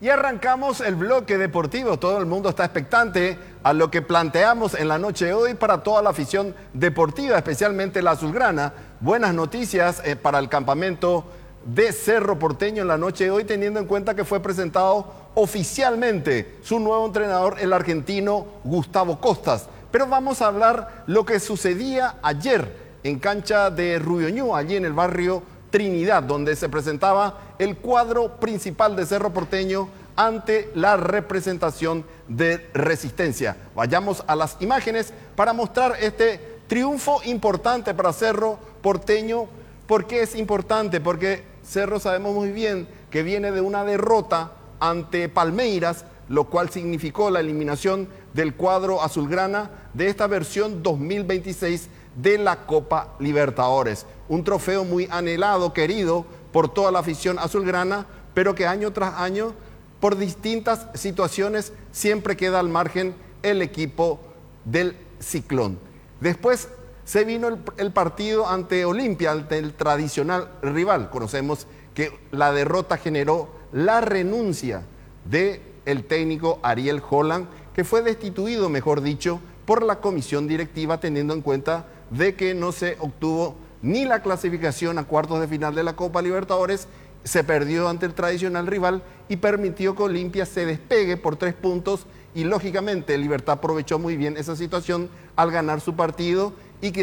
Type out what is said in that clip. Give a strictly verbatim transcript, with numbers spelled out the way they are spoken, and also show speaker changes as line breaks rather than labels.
Y arrancamos el bloque deportivo. Todo el mundo está expectante a lo que planteamos en la noche de hoy para toda la afición deportiva, especialmente la azulgrana. Buenas noticias eh, para el campamento de Cerro Porteño en la noche de hoy, teniendo en cuenta que fue presentado oficialmente su nuevo entrenador, el argentino Gustavo Costas. Pero vamos a hablar lo que sucedía ayer en cancha de Rubioñú, allí en el barrio Trinidad, donde se presentaba el cuadro principal de Cerro Porteño ante la representación de Resistencia. Vayamos a las imágenes para mostrar este triunfo importante para Cerro Porteño. ¿Por qué es importante? Porque Cerro sabemos muy bien que viene de una derrota ante Palmeiras, lo cual significó la eliminación del cuadro azulgrana de esta versión dos mil veintiséis de la Copa Libertadores. Un trofeo muy anhelado, querido por toda la afición azulgrana, pero que año tras año, por distintas situaciones, siempre queda al margen el equipo del Ciclón. Después se vino el, el partido ante Olimpia, ante el tradicional rival. Conocemos que la derrota generó la renuncia del técnico Ariel Holland, que fue destituido, mejor dicho, por la comisión directiva, teniendo en cuenta de que no se obtuvo ni la clasificación a cuartos de final de la Copa Libertadores, se perdió ante el tradicional rival y permitió que Olimpia se despegue por tres puntos y lógicamente Libertad aprovechó muy bien esa situación al ganar su partido